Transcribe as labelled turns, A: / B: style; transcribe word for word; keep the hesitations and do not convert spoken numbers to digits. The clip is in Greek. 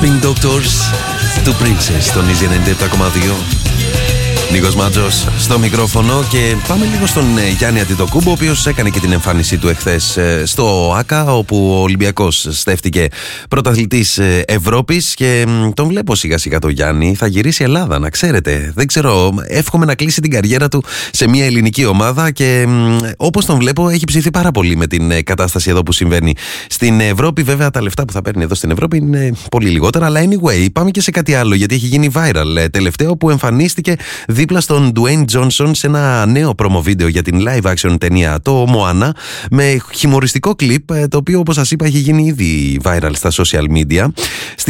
A: Spin Doctors του Princess στον Easy ενενήντα επτά κόμμα δύο. Νίκος Μάτζος στο μικρόφωνο και πάμε λίγο στον Γιάννη Αντιτοκούμπο, ο οποίος έκανε και την εμφάνισή του εχθές στο ΆΚΑ, όπου ο Ολυμπιακός στέφτηκε πρωταθλητής Ευρώπης και τον βλέπω σιγά σιγά το Γιάννη, θα γυρίσει Ελλάδα, να ξέρετε. Δεν ξέρω, εύχομαι να κλείσει την καριέρα του σε μια ελληνική ομάδα και όπως τον βλέπω έχει ψηθεί πάρα πολύ με την κατάσταση εδώ που συμβαίνει στην Ευρώπη. Βέβαια τα λεφτά που θα παίρνει εδώ στην Ευρώπη είναι πολύ λιγότερα, αλλά anyway, πάμε και σε κάτι άλλο, γιατί έχει γίνει viral τελευταίο, που εμφανίστηκε δίπλα στον Dwayne Johnson σε ένα νέο promo βίντεο για την live action ταινία το Moana, με χιουμοριστικό κλιπ, το οποίο όπως σας είπα έχει γίνει ήδη viral στα social media.